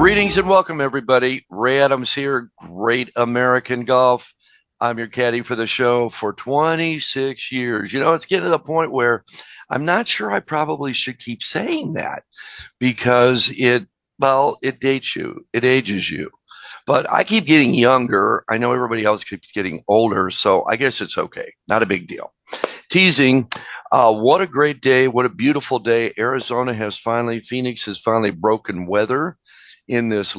Greetings and welcome, everybody. Ray Adams here, Great American Golf. I'm your caddy for the show for 26 years. It's getting to the point where I'm not sure I probably should keep saying that because it dates you, it ages you. But I keep getting younger. I know everybody else keeps getting older, so I guess it's okay. Not a big deal. Teasing. What a great day. What a beautiful day. Phoenix has finally broken weather in this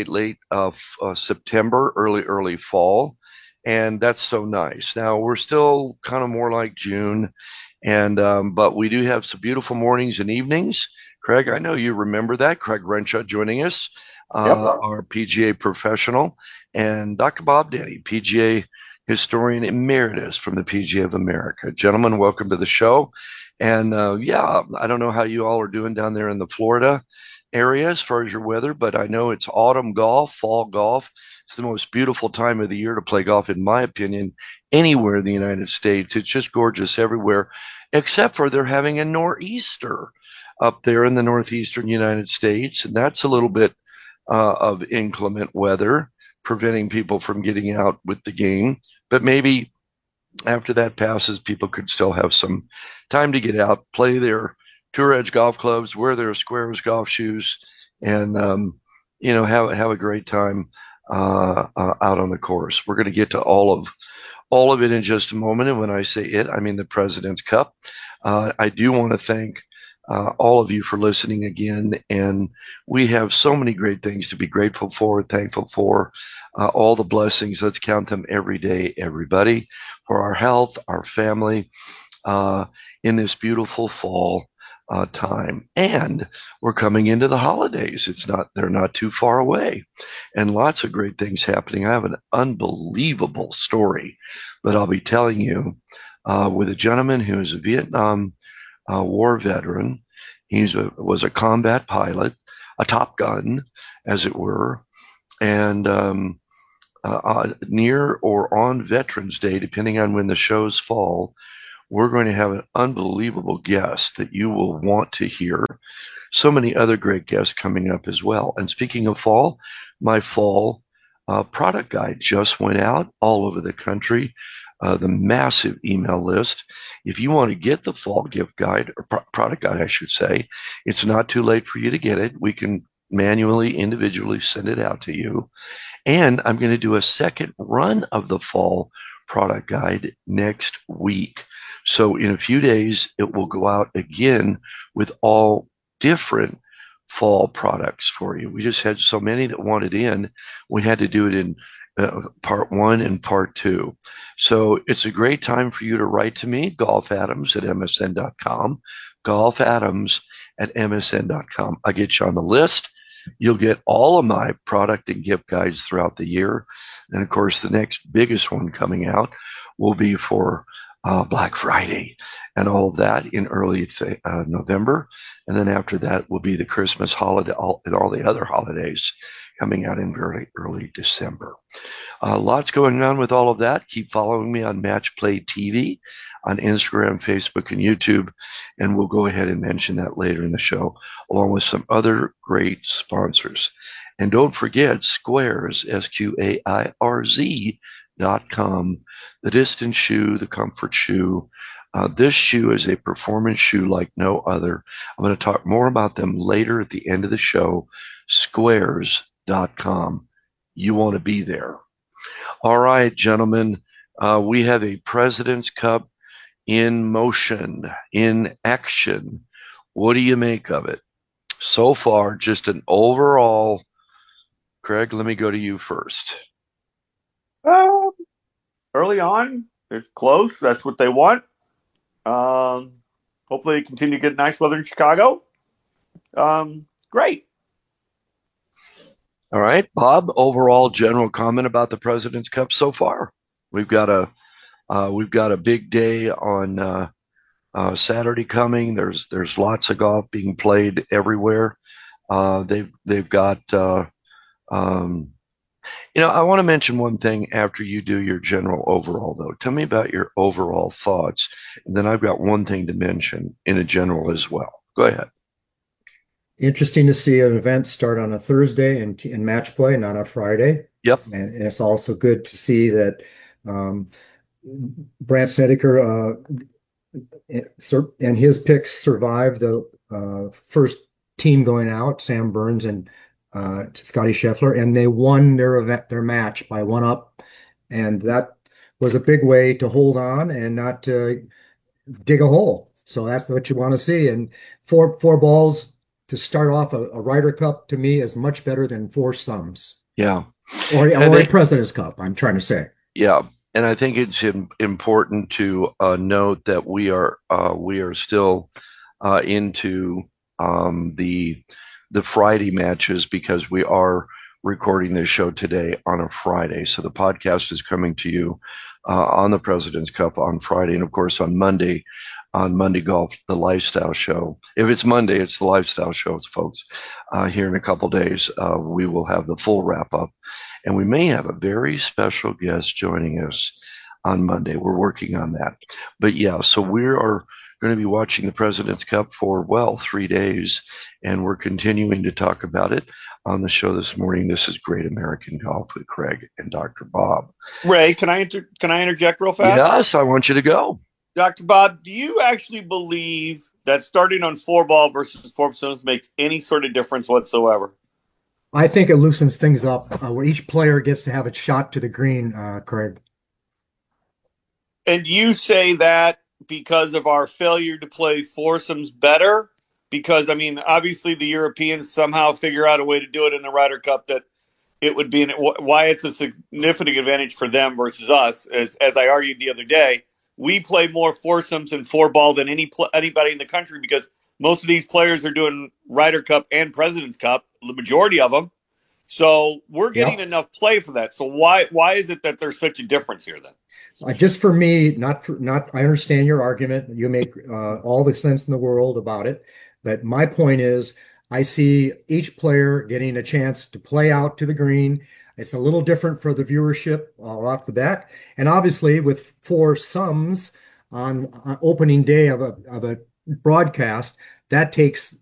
late September, early fall. And that's so nice. Now we're still kind of more like June, but we do have some beautiful mornings and evenings. Craig, I know you remember that. Craig Renshaw joining us, Yep. our PGA professional, and Dr. Bob Denny, PGA historian emeritus from the PGA of America. Gentlemen, welcome to the show. And yeah, I don't know how you all are doing down there in the Florida area as far as your weather, but I know it's autumn golf, fall golf. It's the most beautiful time of the year to play golf, in my opinion, anywhere in the United States. It's just gorgeous everywhere, except for they're having a nor'easter up there in the northeastern United States, and that's a little bit of inclement weather, preventing people from getting out with the game. But maybe after that passes, people could still have some time to get out, play their tour edge golf clubs, wear their squares golf shoes, and have a great time out on the course. We're going to get to all of it in just a moment, and when I say it, I mean the President's Cup. I do want to thank all of you for listening again, and we have so many great things to be grateful for, thankful for. All the blessings, let's count them every day, everybody, for our health, our family, uh, in this beautiful fall time. And we're coming into the holidays. They're not too far away, and lots of great things happening. I have an unbelievable story that I'll be telling you with a gentleman who is a Vietnam war veteran. Was a combat pilot, a Top Gun, as it were, and near or on Veterans Day, depending on when the shows fall, we're going to have an unbelievable guest that you will want to hear. So many other great guests coming up as well. And speaking of fall, my fall product guide just went out all over the country, the massive email list. If you want to get the fall gift guide, or product guide, I should say, it's not too late for you to get it. We can manually, individually send it out to you. And I'm going to do a second run of the fall product guide next week. So in a few days, it will go out again with all different fall products for you. We just had so many that wanted in. We had to do it in part one and part two. So it's a great time for you to write to me, golfadams@msn.com, golfadams@msn.com. I get you on the list. You'll get all of my product and gift guides throughout the year. And of course, the next biggest one coming out will be for Black Friday and all of that in early November. And then after that will be the Christmas holiday and all the other holidays coming out in early December. Lots going on with all of that. Keep following me on Match Play TV on Instagram, Facebook, and YouTube. And we'll go ahead and mention that later in the show, along with some other great sponsors. And don't forget Squares, SQAIRZ.com, the distance shoe, the comfort shoe. This shoe is a performance shoe like no other. I'm going to talk more about them later at the end of the show. Squares.com. You want to be there. All right, gentlemen, we have a President's Cup in motion, in action. What do you make of it? So far, just an overall. Craig, let me go to you first. Uh, Early on, it's close. That's what they want. Um, Hopefully, they continue to get nice weather in Chicago. Great. All right, Bob, overall general comment about the President's Cup so far. We've got a big day on Saturday coming. There's lots of golf being played everywhere. They've got um, I want to mention one thing after you do your general overall, though. Tell me about your overall thoughts, and then I've got one thing to mention in a general as well. Go ahead. Interesting to see an event start on a Thursday and match play, not a Friday. Yep. And it's also good to see that um, Brant Snedeker and his picks survived the first team going out, Sam Burns and Scotty Scheffler, and they won their match by one up, and that was a big way to hold on and not dig a hole. So that's what you want to see. And four balls to start off a Ryder Cup to me is much better than four sums Yeah. And or a President's Cup, I'm trying to say. yeah, and I think it's important to note that we are still into the Friday matches because we are recording this show today on a Friday. So the podcast is coming to you on the President's Cup on Friday, and of course on Monday Golf, the Lifestyle Show. If it's Monday, it's the Lifestyle Show, folks. Here in a couple days, we will have the full wrap up, and we may have a very special guest joining us on Monday. We're working on that. But yeah, so we are going to be watching the President's Cup for, well, 3 days, and we're continuing to talk about it on the show this morning. This is Great American Golf with Craig and Dr. Bob. Ray, can I interject real fast? Yes, I want you to go. Dr. Bob, do you actually believe that starting on four ball versus four stones makes any sort of difference whatsoever? I think it loosens things up where each player gets to have a shot to the green, Craig. And you say that because of our failure to play foursomes better? Because, I mean, obviously the Europeans somehow figure out a way to do it in the Ryder Cup that it would be why it's a significant advantage for them versus us. As I argued the other day, we play more foursomes and four ball than anybody in the country because most of these players are doing Ryder Cup and President's Cup, the majority of them. So we're getting Yep. enough play for that. So why is it that there's such a difference here then? Just for me, not. I understand your argument. You make all the sense in the world about it, but my point is, I see each player getting a chance to play out to the green. It's a little different for the viewership off the bat, and obviously with four sums on opening day of a broadcast, that takes